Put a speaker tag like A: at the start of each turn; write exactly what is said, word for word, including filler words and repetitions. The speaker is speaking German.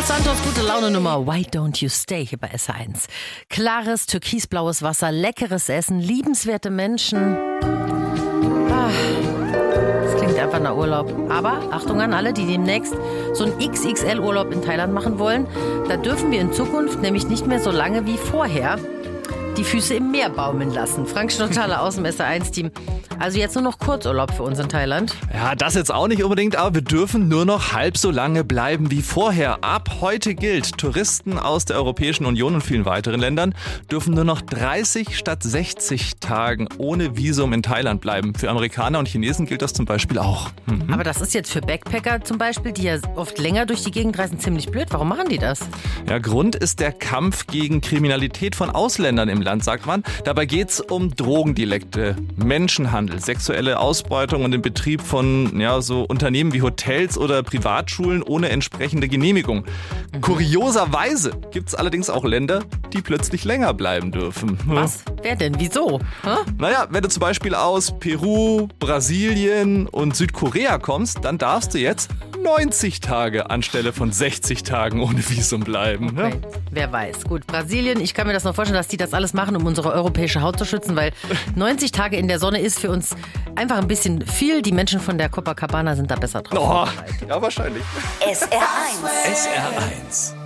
A: Los Santos, gute Laune Nummer. Why don't you stay hier bei S R eins? Klares, türkisblaues Wasser, leckeres Essen, liebenswerte Menschen. Ah, das klingt einfach nach Urlaub. Aber Achtung an alle, die demnächst so einen X X L-Urlaub in Thailand machen wollen. Da dürfen wir in Zukunft nämlich nicht mehr so lange wie vorher die Füße im Meer baumeln lassen. Frank Schnotthaler aus dem S R eins Team. Also jetzt nur noch Kurzurlaub für uns in Thailand.
B: Ja, das jetzt auch nicht unbedingt, aber wir dürfen nur noch halb so lange bleiben wie vorher. Ab heute gilt, Touristen aus der Europäischen Union und vielen weiteren Ländern dürfen nur noch dreißig statt sechzig Tagen ohne Visum in Thailand bleiben. Für Amerikaner und Chinesen gilt das zum Beispiel auch. Mhm.
A: Aber das ist jetzt für Backpacker zum Beispiel, die ja oft länger durch die Gegend reisen, ziemlich blöd. Warum machen die das?
B: Ja, Grund ist der Kampf gegen Kriminalität von Ausländern im Land, sagt man. Dabei geht es um Drogendelikte, Menschenhandel, sexuelle Ausbeutung und den Betrieb von ja, so Unternehmen wie Hotels oder Privatschulen ohne entsprechende Genehmigung. Mhm. Kurioserweise gibt es allerdings auch Länder, die plötzlich länger bleiben dürfen.
A: Was? Wer denn? Wieso? Hä?
B: Naja, wenn du zum Beispiel aus Peru, Brasilien und Südkorea kommst, dann darfst du jetzt neunzig Tage anstelle von sechzig Tagen ohne Visum bleiben.
A: Okay.
B: Ja?
A: Wer weiß. Gut, Brasilien, ich kann mir das noch vorstellen, dass die das alles machen, um unsere europäische Haut zu schützen, weil neunzig Tage in der Sonne ist für uns einfach ein bisschen viel. Die Menschen von der Copacabana sind da besser drauf.
B: Oh, ja, wahrscheinlich.
C: S R eins.
D: S R eins.